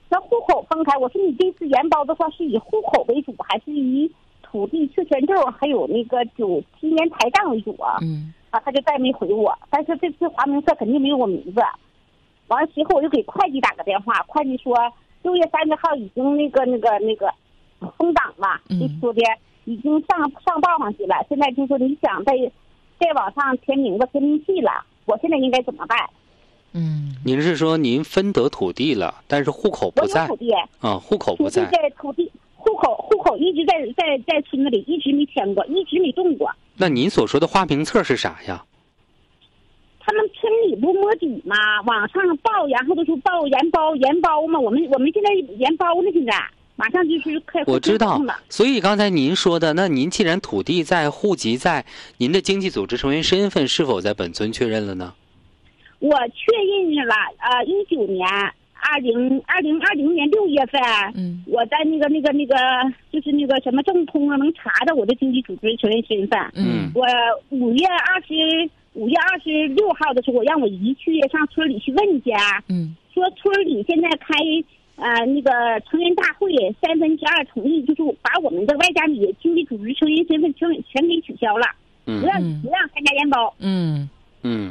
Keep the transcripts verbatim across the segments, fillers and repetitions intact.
那户口分开，我说你这次研包的话是以户口为主，还是以土地确权证还有那个九七年台账为主啊？ 嗯， 啊，他就再没回我。但是这次花名册肯定没有我名字。完了之后我就给会计打个电话，会计说六月三十号已经那个那个那个封档了，就说的已经上上报上去了。现在就说你想再再往上填名字填明细了，我现在应该怎么办？ 嗯， 您是说您分得土地了，但是户口不在？ 我有土地， 嗯，户口不在。 土地在土地户口户口一直在在在村子里，一直没迁过，一直没动过。 那您所说的花名册是啥呀？ 他们村里不摸底吗？往上报，然后都是报研包研包嘛。我们我们现在研包呢，现在马上就是开我知道。所以刚才您说的，那您既然土地在，户籍在，您的经济组织成员身份是否在本村确认了呢？ 我确认了，呃，一九年二零二零二零年六月份， 嗯， 我在那个那个那个就是那个什么政通啊，能查到我的经济组织成员身份。 嗯， 我五月二十五月二十六号的时候，我让我姨去上村里去问去， 嗯， 说村里现在开呃那个成员大会，三分之二同意，就是把我们的外加女经济组织成员身份全全给取消了， 嗯， 不让不让参加研包。 嗯嗯。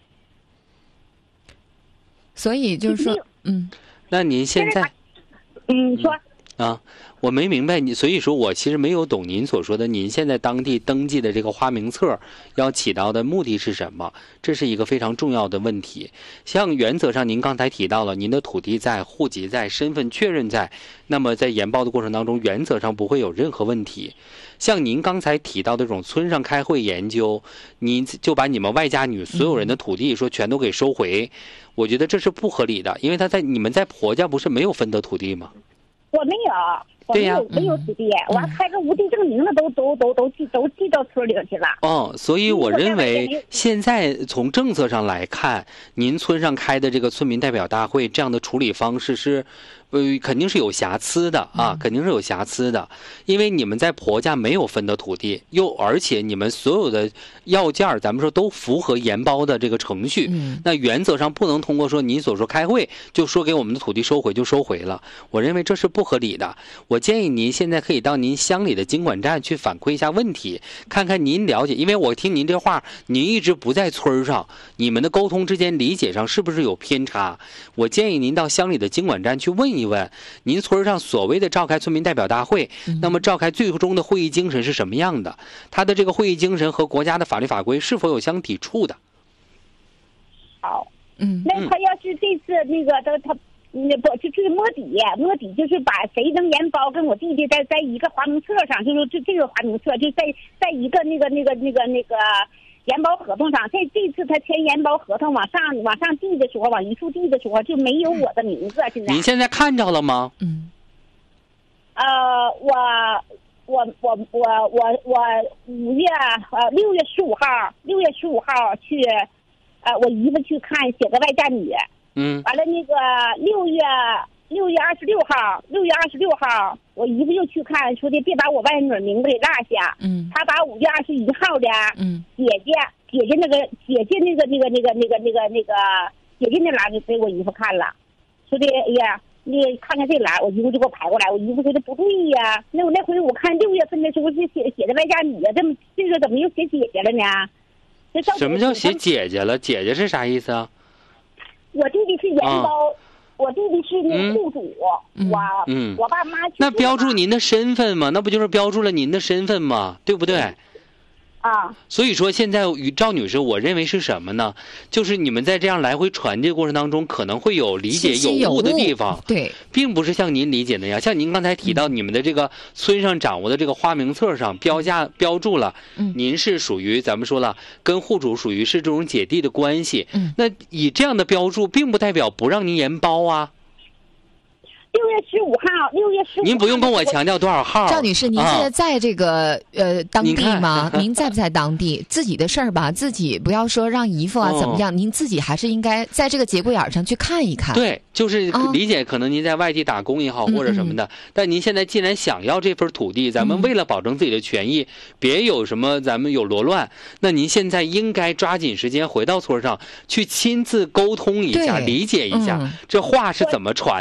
所以就是说，嗯， 那您现在， 嗯，说啊，我没明白你，所以说我其实没有懂您所说的，您现在当地登记的这个花名册要起到的目的是什么？这是一个非常重要的问题。像原则上，您刚才提到了，您的土地在，户籍在，身份确认在，那么在研包的过程当中，原则上不会有任何问题。像您刚才提到的这种村上开会研究，您就把你们外家女所有人的土地说全都给收回，我觉得这是不合理的，因为他在你们在婆家不是没有分得土地吗？ 我没有，我没有、 对呀、 没有土地，我还开个无地证明了，都都都都寄都寄到村里去了。 哦，所以我认为现在从政策上来看，您村上开的这个村民代表大会这样的处理方式是。呃，肯定是有瑕疵的啊，肯定是有瑕疵的，因为你们在婆家没有分得土地，又而且你们所有的要件咱们说都符合研包的这个程序， 嗯， 那原则上不能通过说您所说开会就说给我们的土地收回就收回了，我认为这是不合理的。我建议您现在可以到您乡里的经管站去反馈一下问题，看看您了解，因为我听您这话，您一直不在村上，你们的沟通之间理解上是不是有偏差？我建议您到乡里的经管站去问一问，您村上所谓的召开村民代表大会，那么召开最终的会议精神是什么样的？他的这个会议精神和国家的法律法规是否有相抵触的？ 好， 嗯， 那他要是这次那个他他那不就就是摸底，摸底就是把谁能研包跟我弟弟在在一个花名册上，就是这这个花名册就在在一个那个那个那个那个。研包合同上，在这次他签研包合同往上往上递的时候，往一处递的时候就没有我的名字。现在您现在看着了吗？ 嗯， 呃，我我我我我我五月呃六月十五号，六月十五号去，呃，我姨夫去看写个外嫁女， 嗯， 完了那个六月六月二十六号，六月二十六号，我姨夫又去看，说的别把我外女名字给落下。 嗯， 他把五月二十一号的， 嗯， 姐姐姐姐那个姐姐那个那个那个那个那个那个姐姐那栏给给我姨夫看了，说的哎呀，那个看看这栏，我姨夫就给我排过来，我姨夫说的不对呀，那我那回我看六月份的时候是写写的外嫁女啊，这么这个怎么又写姐姐了呢？这什么叫写姐姐了？姐姐是啥意思啊？ 我弟弟是研包。啊我弟弟是那户主， 嗯、 我嗯， 我爸妈那标注您的身份吗？那不就是标注了您的身份吗？对不对？ 啊， 所以说现在与赵女士，我认为是什么呢？就是你们在这样来回传递过程当中，可能会有理解有误的地方， 对， 并不是像您理解那样。像您刚才提到，你们的这个村上掌握的这个花名册上标价标注了， 嗯， 您是属于咱们说了跟户主属于是这种姐弟的关系， 嗯， 那以这样的标注，并不代表不让您研包啊。 六月十五号，六月十五。 您不用跟我强调多少号。 赵女士，您现在在这个、啊、呃当地吗？您在不在当地？自己的事儿吧，自己不要说让姨夫啊怎么样，哦、您自己还是应该在这个节骨眼上去看一看。 对，就是理解，可能您在外地打工也好、嗯、或者什么的，但您现在既然想要这份土地，咱们为了保证自己的权益，嗯、别有什么咱们有罗乱，那您现在应该抓紧时间回到村上去亲自沟通一下，理解一下、嗯、这话是怎么传。